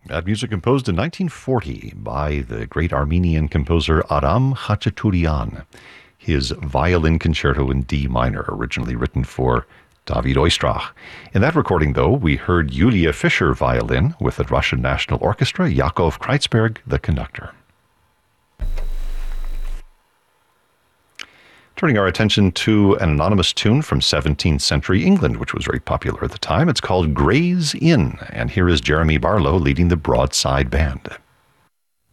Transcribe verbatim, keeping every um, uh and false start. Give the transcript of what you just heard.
That music composed in nineteen forty by the great Armenian composer Aram Khachaturian. His Violin Concerto in D minor, originally written for David Oistrakh. In that recording, though, we heard Yulia Fischer violin with the Russian National Orchestra, Yakov Kreitzberg, the conductor. Turning our attention to an anonymous tune from seventeenth century England, which was very popular at the time. It's called Gray's Inn, and here is Jeremy Barlow leading the Broadside Band.